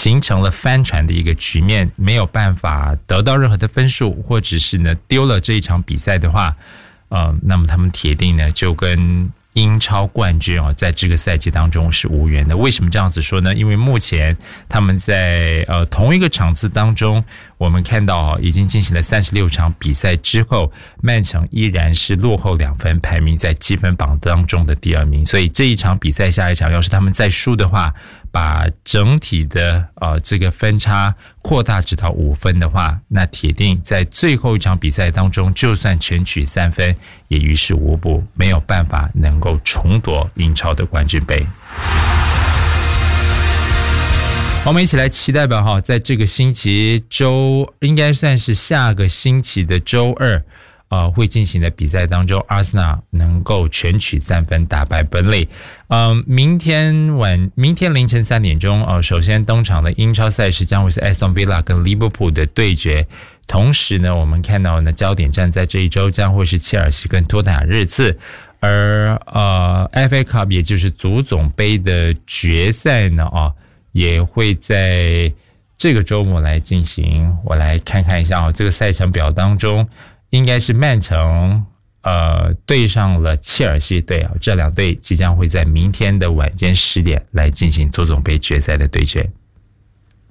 形成了翻船的一个局面，没有办法得到任何的分数，或者是呢丢了这一场比赛的话，那么他们铁定呢就跟英超冠军在这个赛季当中是无缘的。为什么这样子说呢？因为目前他们在同一个场次当中，我们看到已经进行了36场比赛之后，曼城依然是落后2分，排名在积分榜当中的第2名。所以这一场比赛，下一场要是他们再输的话，把整体的这个分差扩大至到5分的话，那铁定在最后一场比赛当中，就算全取3分，也于事无补，没有办法能够重夺英超的冠军杯。我们一起来期待吧，在这个星期应该算是下个星期的周二会进行的比赛当中，阿森纳能够全取3分打败本垒。明天凌晨3点钟首先登场的英超赛事将会是 Aston Villa 跟利物浦的对决。同时呢，我们看到呢焦点战在这一周将会是切尔西跟托特纳日刺，而FA Cup 也就是足总杯的决赛呢也会在这个周末来进行。我来看看一下这个赛程表当中，应该是曼城对上了切尔西队这两队即将会在明天的晚间10点来进行足总杯决赛的对决。